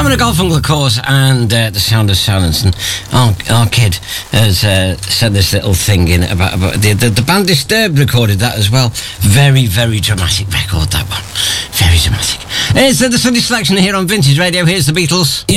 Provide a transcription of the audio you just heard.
Simon and Garfunkel, of course, and The Sound of Silence. And our kid has sent this little thing in about the band Disturbed recorded that as well. Very, very dramatic record, that one. Very dramatic. It's the Sunday Selection here on Vintage Radio. Here's the Beatles.